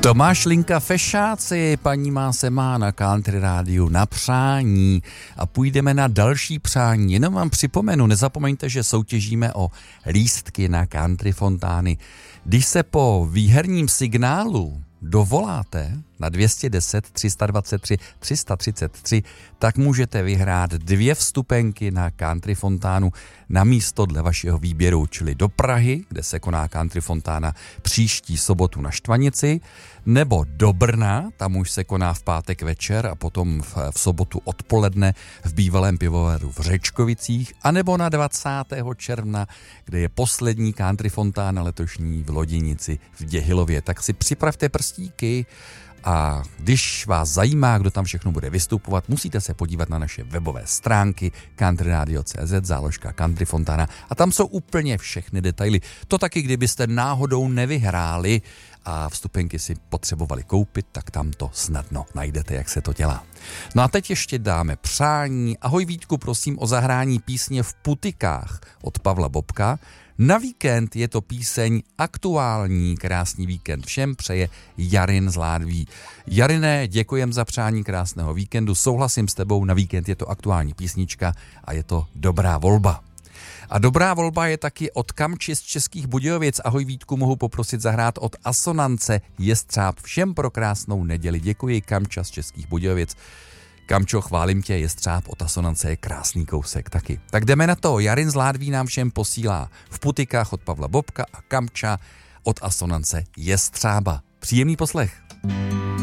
Tomáš Linka Fešáci, paní má se má na Country Rádiu na přání a půjdeme na další přání. Jenom vám připomenu, nezapomeňte, že soutěžíme o lístky na country fontány. Když se po výherním signálu dovoláte na 210 323 333, tak můžete vyhrát 2 vstupenky na country fontánu na místo dle vašeho výběru, čili do Prahy, kde se koná country fontána příští sobotu na Štvanici, nebo do Brna, tam už se koná v pátek večer a potom v sobotu odpoledne v bývalém pivovaru v Řečkovicích, anebo na 20. června, kde je poslední country fontána letošní v Loděnici v Děhilově. Tak si připravte prstíky a když vás zajímá, kdo tam všechno bude vystupovat, musíte se podívat na naše webové stránky countryradio.cz, záložka Country Fontana a tam jsou úplně všechny detaily. To taky, kdybyste náhodou nevyhráli a vstupenky si potřebovali koupit, tak tam to snadno najdete, jak se to dělá. No a teď ještě dáme přání. Ahoj Vítku, prosím o zahrání písně V putikách od Pavla Bobka. Na víkend je to píseň aktuální. Krásný víkend všem přeje Jarin z Ládví. Jarine, děkujem za přání krásného víkendu. Souhlasím s tebou, na víkend je to aktuální písnička a je to dobrá volba. A dobrá volba je taky od Kamči z Českých Budějovic. Ahoj Vítku, mohu poprosit zahrát od Asonance Jestřáb. Všem pro krásnou neděli. Děkuji, Kamča z Českých Budějovic. Kamčo, chválím tě, Jestřáb od Asonance je krásný kousek taky. Tak jdeme na to. Jarin z Ládví nám všem posílá V putikách od Pavla Bobka a Kamča od Asonance Jestřába. Příjemný poslech.